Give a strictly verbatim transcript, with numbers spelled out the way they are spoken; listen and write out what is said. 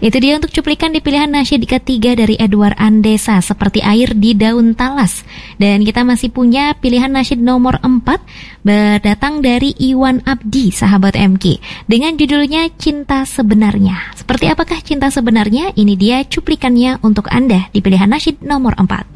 Itu dia untuk cuplikan di pilihan nasyid ketiga dari Edward Andesa, Seperti Air di Daun Talas. Dan kita masih punya pilihan nasyid nomor empat, berdatang dari Iwan Abdi, sahabat M K, dengan judulnya Cinta Sebenarnya. Seperti apakah cinta sebenarnya? Ini dia cuplikannya untuk Anda di pilihan nasyid nomor empat.